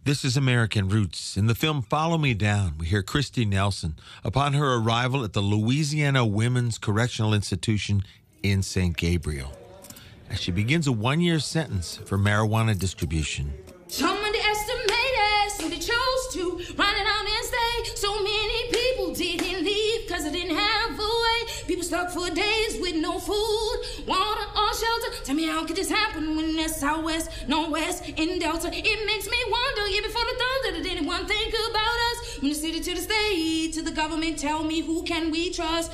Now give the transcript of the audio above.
This is American Roots. In the film Follow Me Down, we hear Christy Nelson upon her arrival at the Louisiana Women's Correctional Institution in St. Gabriel, as she begins a one-year sentence for marijuana distribution. Some underestimated, so they chose to run it out and stay. So many people didn't leave because they didn't have a way. People stuck for days with no food, water, or shelter. Tell me, how could this happen when there's Southwest, Northwest, in Delta? It makes me wonder, even before the thunder, did anyone think about us? From the city to the state, to the government, tell me, who can we trust?